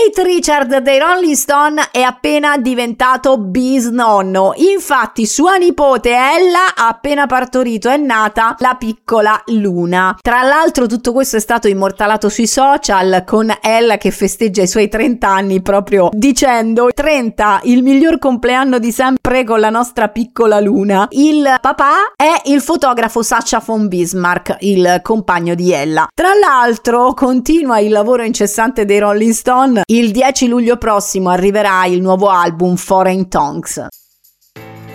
Keith Richards dei Rolling Stone è appena diventato bisnonno. Infatti sua nipote Ella ha appena partorito, è nata la piccola Luna. Tra l'altro tutto questo è stato immortalato sui social, con Ella che festeggia i suoi 30 anni proprio dicendo: 30, il miglior compleanno di sempre con la nostra piccola Luna. Il papà è il fotografo Sacha von Bismarck, il compagno di Ella. Tra l'altro continua il lavoro incessante dei Rolling Stone. Il 10 luglio prossimo arriverà il nuovo album Foreign Tongues.